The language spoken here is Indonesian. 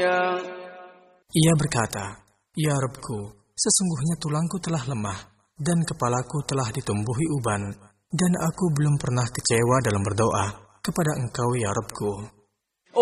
Ia berkata, "Ya Rabbku, sesungguhnya tulangku telah lemah dan kepalaku telah ditumbuhi uban, dan aku belum pernah kecewa dalam berdoa kepada Engkau ya Rabbku."